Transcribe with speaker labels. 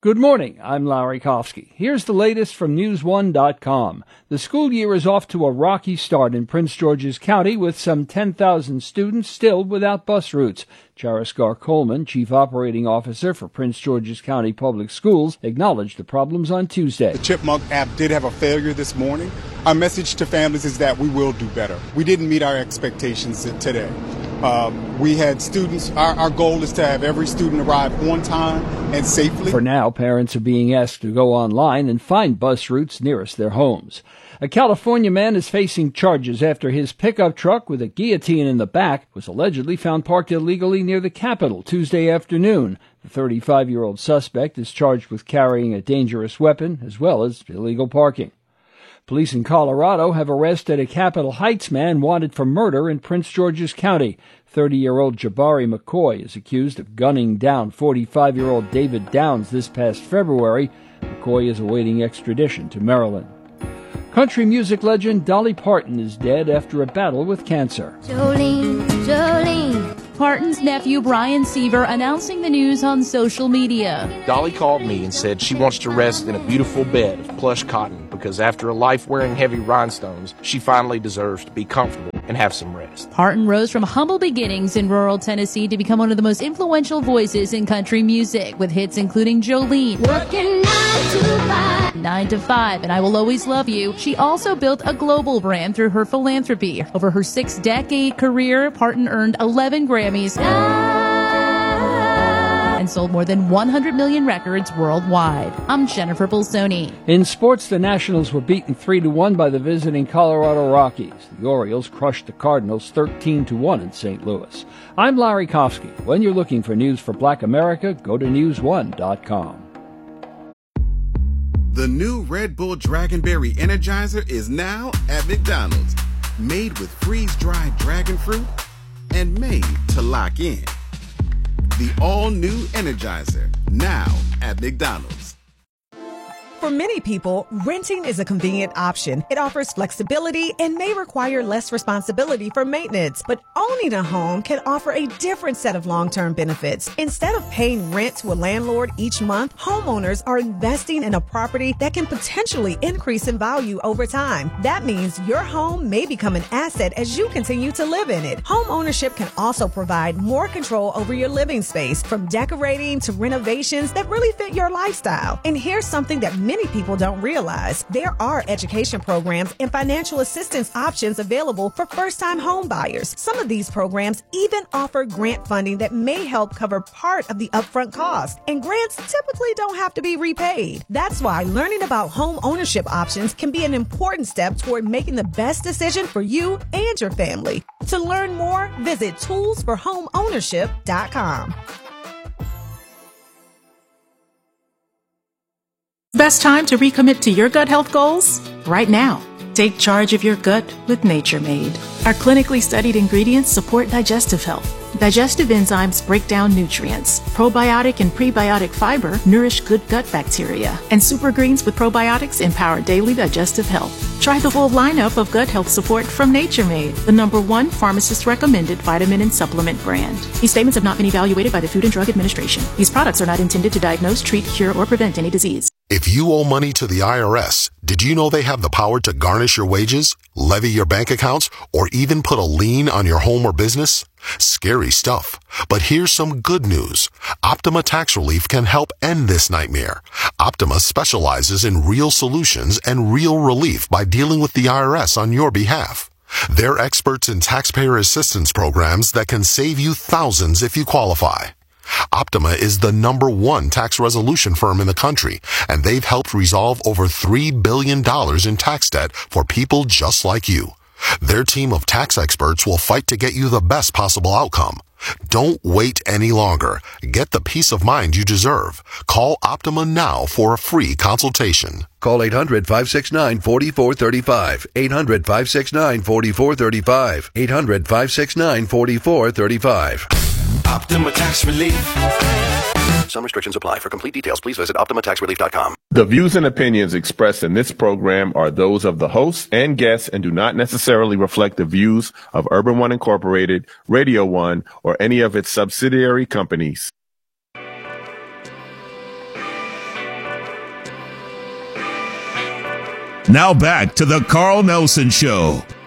Speaker 1: Good morning, I'm Larry Kofsky. Here's the latest from News1.com. The school year is off to a rocky start in Prince George's County with some 10,000 students still without bus routes. Chariskar Coleman, Chief Operating Officer for Prince George's County Public Schools, acknowledged the problems on Tuesday.
Speaker 2: The Chipmunk app did have a failure this morning. Our message to families is that we will do better. We didn't meet our expectations today. We had students, our goal is to have every student arrive on time and safely.
Speaker 1: For now, parents are being asked to go online and find bus routes nearest their homes. A California man is facing charges after his pickup truck with a guillotine in the back was allegedly found parked illegally near the Capitol Tuesday afternoon. The 35-year-old suspect is charged with carrying a dangerous weapon as well as illegal parking. Police in Colorado have arrested a Capitol Heights man wanted for murder in Prince George's County. 30-year-old Jabari McCoy is accused of gunning down 45-year-old David Downs this past February. McCoy is awaiting extradition to Maryland. Country music legend Dolly Parton is dead after a battle with cancer.
Speaker 3: Jolene, Jolene.
Speaker 4: Parton's nephew Brian Seaver announcing the news on social media.
Speaker 5: Dolly called me and said she wants to rest in a beautiful bed of plush cotton because after a life wearing heavy rhinestones, she finally deserves to be comfortable and have some rest.
Speaker 4: Parton rose from humble beginnings in rural Tennessee to become one of the most influential voices in country music, with hits including Jolene,
Speaker 3: Working 9 to 5.
Speaker 4: 9 to 5, and I Will Always Love You. She also built a global brand through her philanthropy. Over her 6-decade career, Parton earned 11 Grammys and sold more than 100 million records worldwide. I'm Jennifer Bolsoni.
Speaker 1: In sports, the Nationals were beaten 3-1 by the visiting Colorado Rockies. The Orioles crushed the Cardinals 13-1 in St. Louis. I'm Larry Kofsky. When you're looking for news for Black America, go to News1.com.
Speaker 6: The new Red Bull Dragonberry Energizer is now at McDonald's. Made with freeze-dried dragon fruit and made to lock in. The all-new Energizer, now at McDonald's.
Speaker 7: For many people, renting is a convenient option. It offers flexibility and may require less responsibility for maintenance. But owning a home can offer a different set of long-term benefits. Instead of paying rent to a landlord each month, homeowners are investing in a property that can potentially increase in value over time. That means your home may become an asset as you continue to live in it. Home ownership can also provide more control over your living space, from decorating to renovations that really fit your lifestyle. And here's something that many people don't realize. There are education programs and financial assistance options available for first-time home buyers. Some of these programs even offer grant funding that may help cover part of the upfront cost. And grants typically don't have to be repaid. That's why learning about home ownership options can be an important step toward making the best decision for you and your family. To learn more, visit toolsforhomeownership.com.
Speaker 8: Best time to recommit to your gut health goals? Right now. Take charge of your gut with Nature Made. Our clinically studied ingredients support digestive health. Digestive enzymes break down nutrients. Probiotic and prebiotic fiber nourish good gut bacteria. And super greens with probiotics empower daily digestive health. Try the full lineup of gut health support from Nature Made, the #1 pharmacist-recommended vitamin and supplement brand. These statements have not been evaluated by the Food and Drug Administration. These products are not intended to diagnose, treat, cure, or prevent any disease.
Speaker 9: If you owe money to the IRS, did you know they have the power to garnish your wages, levy your bank accounts, or even put a lien on your home or business? Scary stuff. But here's some good news. Optima Tax Relief can help end this nightmare. Optima specializes in real solutions and real relief by dealing with the IRS on your behalf. They're experts in taxpayer assistance programs that can save you thousands if you qualify. Optima is the #1 tax resolution firm in the country, and they've helped resolve over $3 billion in tax debt for people just like you. Their team of tax experts will fight to get you the best possible outcome. Don't wait any longer. Get the peace of mind you deserve. Call Optima now for a free consultation.
Speaker 10: Call 800-569-4435. 800-569-4435. 800-569-4435.
Speaker 11: Optima Tax Relief.
Speaker 10: Some restrictions apply. For complete details, please visit OptimaTaxRelief.com.
Speaker 12: The views and opinions expressed in this program are those of the hosts and guests and do not necessarily reflect the views of Urban One Incorporated, Radio One, or any of its subsidiary companies.
Speaker 13: Now back to the Carl Nelson Show.